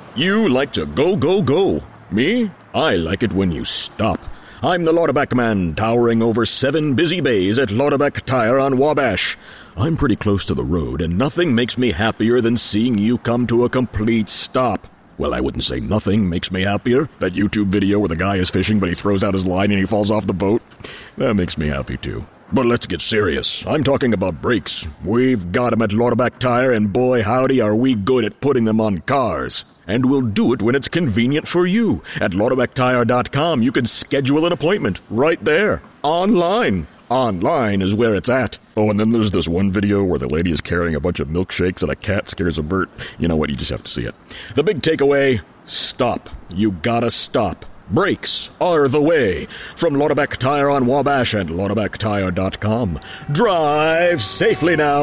You like to go, go, go. Me? I like it when you stop. I'm the Lauterback man, towering over 7 busy bays at Lauterback Tire on Wabash. I'm pretty close to the road, and nothing makes me happier than seeing you come to a complete stop. Well, I wouldn't say nothing makes me happier. That YouTube video where the guy is fishing, but he throws out his line and he falls off the boat. That makes me happy, too. But let's get serious. I'm talking about brakes. We've got them at Lauterback Tire, and boy, howdy, are we good at putting them on cars. And we'll do it when it's convenient for you. At LauterbackTire.com, you can schedule an appointment right there, online. Online is where it's at. Oh, and then there's this one video where the lady is carrying a bunch of milkshakes and a cat scares a bird. You know what? You just have to see it. The big takeaway, stop. You gotta stop. Brakes are the way. From Lauterback Tire on Wabash and LauterbackTire.com. Drive safely now.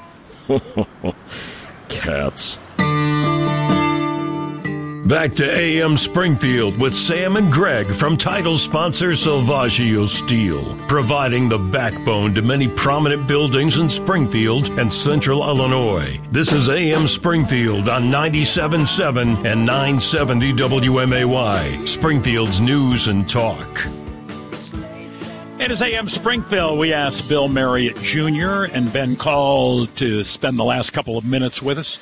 Cats. Back to AM Springfield with Sam and Greg from title sponsor Silvaggio Steel, providing the backbone to many prominent buildings in Springfield and Central Illinois. This is AM Springfield on 97.7 and 970 WMAY, Springfield's News and Talk. It is AM Springfield. We asked Bill Marriott Jr. and Ben Call to spend the last couple of minutes with us.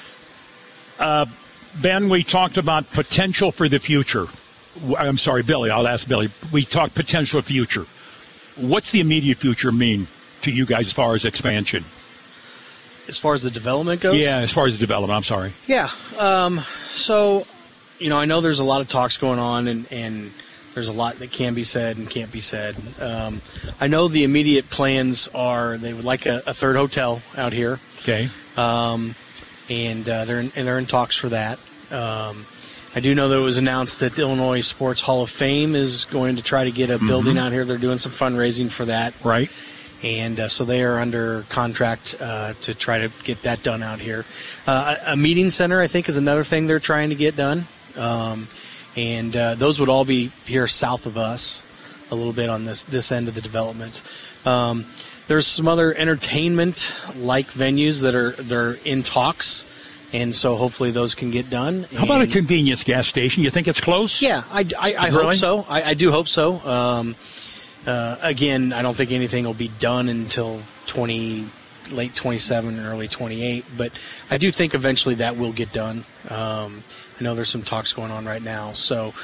Ben, we talked about potential for the future. I'm sorry, Billy. I'll ask Billy. We talked potential future. What's the immediate future mean to you guys as far as expansion? As far as the development goes? Yeah, as far as the development. I'm sorry. Yeah. So, I know there's a lot of talks going on, and there's a lot that can be said and can't be said. I know the immediate plans are they would like a third hotel out here. Okay. And they're in talks for that. I do know that it was announced that the Illinois Sports Hall of Fame is going to try to get a building out here. They're doing some fundraising for that. Right. And so they are under contract to try to get that done out here. A meeting center, I think, is another thing they're trying to get done. And those would all be here south of us a little bit on this end of the development. There's some other entertainment-like venues that are in talks, and so hopefully those can get done. How about a convenience gas station? You think it's close? Yeah, I really? hope so. I do hope so. Again, I don't think anything will be done until late 27 and early 28, but I do think eventually that will get done. I know there's some talks going on right now. So,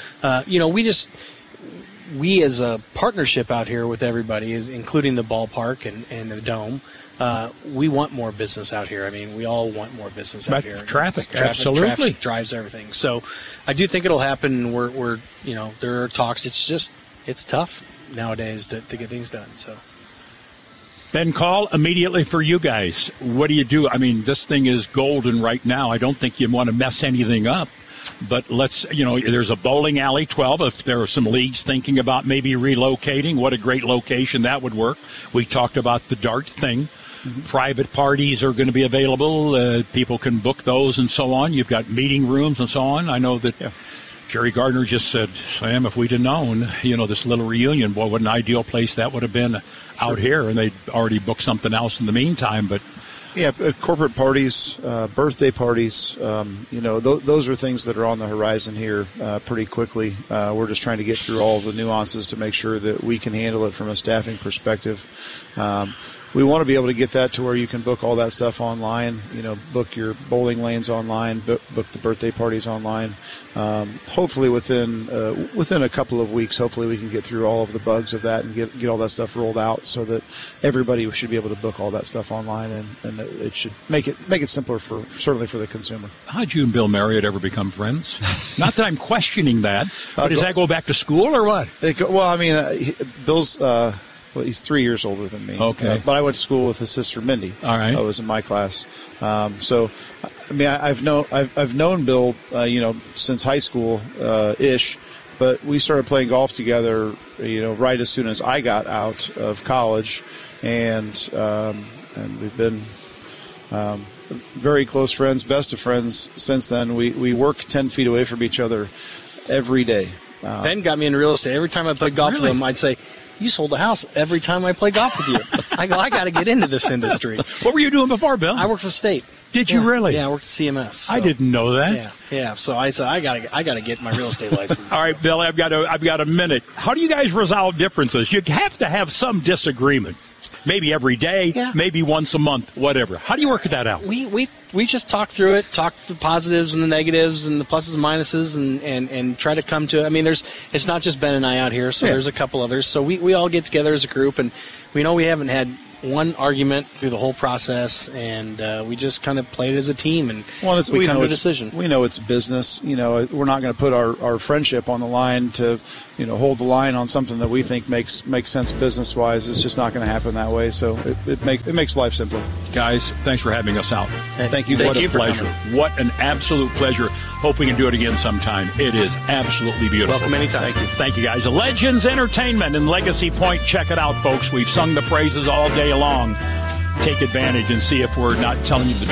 we as a partnership out here with everybody, including the ballpark and the dome, we want more business out here. I mean, we all want more business out here. Traffic, absolutely. Traffic drives everything. So I do think it'll happen. We're there are talks. It's tough nowadays to get things done. So. Ben Call, immediately for you guys, what do you do? I mean, this thing is golden right now. I don't think you want to mess anything up. But there's a bowling alley, 12. If there are some leagues thinking about maybe relocating, what a great location that would work. We talked about the dart thing. Mm-hmm. Private parties are going to be available. People can book those and so on. You've got meeting rooms and so on. I know that Jerry Gardner just said, Sam, if we'd have known, this little reunion, boy, what an ideal place that would have been out here. And they'd already booked something else in the meantime, but... Yeah, corporate parties, birthday parties, those are things that are on the horizon here pretty quickly. We're just trying to get through all of the nuances to make sure that we can handle it from a staffing perspective. We want to be able to get that to where you can book all that stuff online, book your bowling lanes online, book the birthday parties online. Hopefully within a couple of weeks, hopefully we can get through all of the bugs of that and get all that stuff rolled out so that everybody should be able to book all that stuff online, and it should make it simpler certainly for the consumer. How'd you and Bill Marriott ever become friends? Not that I'm questioning that, but does that go back to school or what? Bill's... Well, he's 3 years older than me. Okay. But I went to school with his sister Mindy. All right. I was in my class. I've known Bill, since high school ish, but we started playing golf together, right as soon as I got out of college, and we've been very close friends, best of friends since then. We work 10 feet away from each other every day. Ben got me in real estate. Every time I played golf with him, I'd say, you sold a house every time I play golf with you. I go, I got to get into this industry. What were you doing before, Bill? I worked for the state. Did you really? Yeah, I worked at CMS. So. I didn't know that. Yeah. So I said, I got to get my real estate license. All right, Bill, I've got a minute. How do you guys resolve differences? You have to have some disagreement. Maybe every day, maybe once a month, whatever. How do you work that out? We just talk through it, talk the positives and the negatives and the pluses and minuses, and try to come to it. I mean, it's not just Ben and I out here, so there's a couple others. So we all get together as a group, and we know we haven't had one argument through the whole process, and we just kind of played as a team, and we come to a decision. We know it's business. You know, we're not going to put our friendship on the line to, hold the line on something that we think makes sense business-wise. It's just not going to happen that way. So it makes life simpler. Guys, thanks for having us out. Thank you. What a pleasure. What an absolute pleasure. Hope we can do it again sometime. It is absolutely beautiful. Welcome anytime. Thank you, guys. Legends Entertainment in Legacy Point. Check it out, folks. We've sung the praises all day long. Take advantage and see if we're not telling you the